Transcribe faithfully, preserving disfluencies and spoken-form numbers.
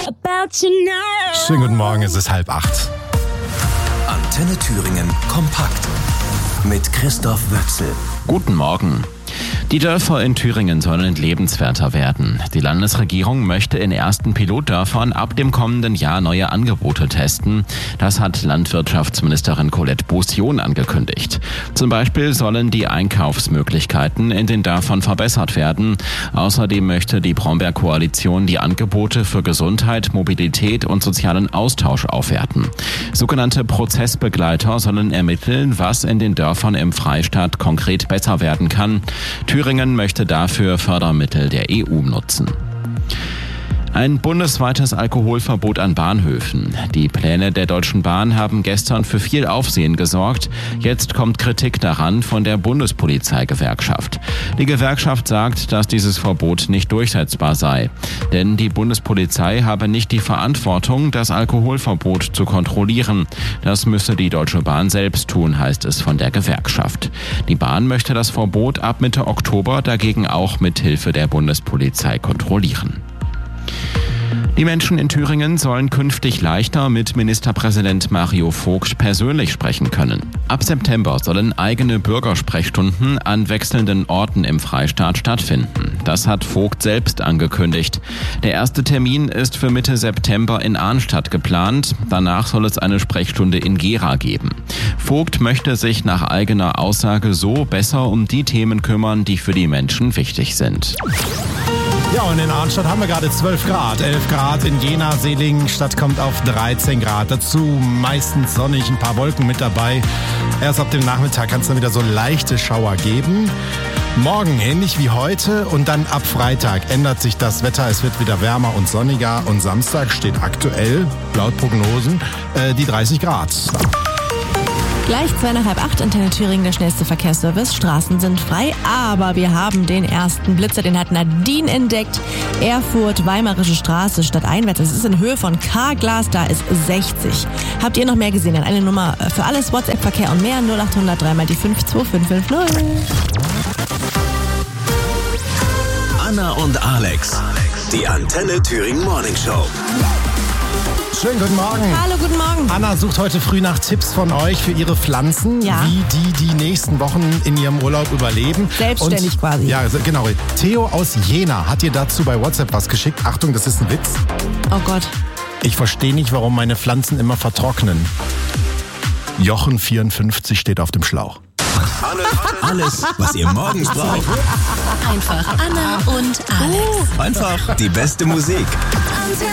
about you now. Schönen guten Morgen, es ist halb acht. Antenne Thüringen kompakt mit Christoph Wöchsel. Guten Morgen. Die Dörfer in Thüringen sollen lebenswerter werden. Die Landesregierung möchte in ersten Pilotdörfern ab dem kommenden Jahr neue Angebote testen. Das hat Landwirtschaftsministerin Colette Bousion angekündigt. Zum Beispiel sollen die Einkaufsmöglichkeiten in den Dörfern verbessert werden. Außerdem möchte die Brombeer-Koalition die Angebote für Gesundheit, Mobilität und sozialen Austausch aufwerten. Sogenannte Prozessbegleiter sollen ermitteln, was in den Dörfern im Freistaat konkret besser werden kann. Thüringen möchte dafür Fördermittel der E U nutzen. Ein bundesweites Alkoholverbot an Bahnhöfen. Die Pläne der Deutschen Bahn haben gestern für viel Aufsehen gesorgt. Jetzt kommt Kritik daran von der Bundespolizeigewerkschaft. Die Gewerkschaft sagt, dass dieses Verbot nicht durchsetzbar sei. Denn die Bundespolizei habe nicht die Verantwortung, das Alkoholverbot zu kontrollieren. Das müsse die Deutsche Bahn selbst tun, heißt es von der Gewerkschaft. Die Bahn möchte das Verbot ab Mitte Oktober dagegen auch mit Hilfe der Bundespolizei kontrollieren. Die Menschen in Thüringen sollen künftig leichter mit Ministerpräsident Mario Vogt persönlich sprechen können. Ab September sollen eigene Bürgersprechstunden an wechselnden Orten im Freistaat stattfinden. Das hat Vogt selbst angekündigt. Der erste Termin ist für Mitte September in Arnstadt geplant. Danach soll es eine Sprechstunde in Gera geben. Vogt möchte sich nach eigener Aussage so besser um die Themen kümmern, die für die Menschen wichtig sind. Ja, und in Arnstadt haben wir gerade zwölf Grad, elf Grad in Jena, Seligenstadt kommt auf dreizehn Grad. Dazu meistens sonnig, ein paar Wolken mit dabei. Erst ab dem Nachmittag kann es dann wieder so leichte Schauer geben. Morgen ähnlich wie heute und dann ab Freitag ändert sich das Wetter. Es wird wieder wärmer und sonniger und Samstag steht aktuell, laut Prognosen, äh, die dreißig Grad. Gleich zwei nach halb acht, Antenne Thüringen, der schnellste Verkehrsservice. Straßen sind frei, aber wir haben den ersten Blitzer, den hat Nadine entdeckt. Erfurt, Weimarische Straße, stadteinwärts. Es ist in Höhe von K-Glas, da ist sechzig. Habt ihr noch mehr gesehen? Dann eine Nummer für alles, WhatsApp-Verkehr und mehr, null acht hundert drei mal die fünf zwei fünf fünf null. Anna und Alex, die Antenne Thüringen Morning Show. Schönen guten Morgen. Hallo, guten Morgen. Anna sucht heute früh nach Tipps von euch für ihre Pflanzen, Ja. wie die die nächsten Wochen in ihrem Urlaub überleben. Selbstständig Und, quasi. Ja, genau. Theo aus Jena hat dir dazu bei WhatsApp was geschickt. Achtung, das ist ein Witz. Oh Gott. Ich verstehe nicht, warum meine Pflanzen immer vertrocknen. Jochen vierundfünfzig steht auf dem Schlauch. Alles, was ihr morgens braucht. Einfach Anna und Alex. Einfach die beste Musik.